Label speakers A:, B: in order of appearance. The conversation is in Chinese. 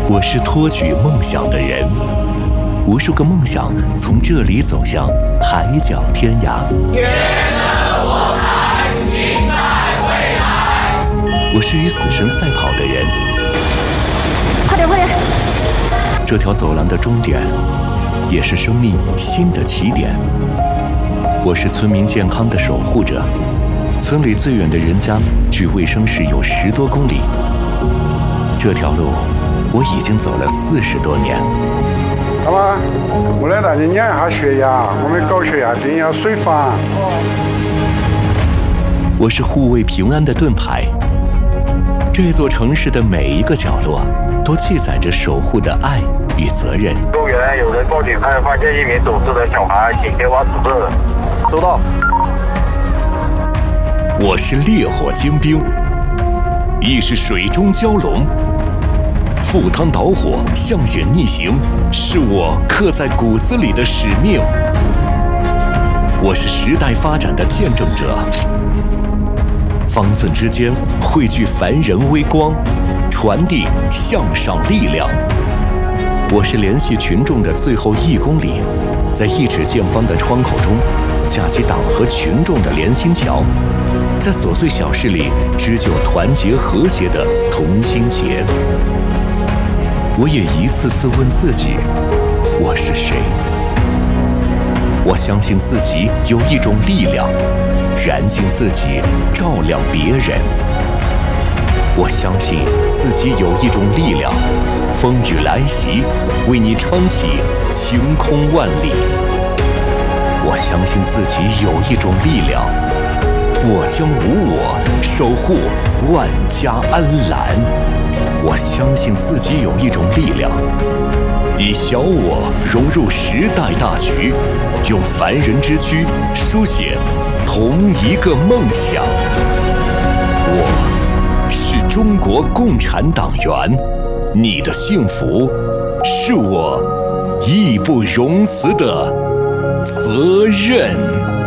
A: 我是托举梦想的人，无数个梦想从这里走向海角天涯。
B: 天生我材必在未来。
A: 我是与死神赛跑的人，
C: 快点快点！
A: 这条走廊的终点，也是生命新的起点。我是村民健康的守护者，村里最远的人家距卫生室有10多公里。这条路我已经走了40多年。
D: 好吧，我来带你量一下血压，我们搞血压计要水房。
A: 我是护卫平安的盾牌，这座城市的每一个角落都记载着守护的爱与责任。
E: 公园有人报警，发现一名走失的小孩，请前往指示。
F: 收到。
A: 我是烈火精兵，亦是水中蛟龙。赴汤蹈火，向险逆行，是我刻在骨子里的使命。我是时代发展的见证者，方寸之间汇聚凡人微光，传递向上力量。我是联系群众的最后1公里，在1尺见方的窗口中架起党和群众的连心桥，在琐碎小事里织就团结和谐的同心结。我也一次次问自己，我是谁？我相信自己有一种力量，燃尽自己，照亮别人。我相信自己有一种力量，风雨来袭，为你撑起晴空万里。我相信自己有一种力量，我将无我，守护万家安澜。我相信自己有一种力量，以小我融入时代大局，用凡人之躯书写同一个梦想。我是中国共产党员，你的幸福是我义不容辞的责任。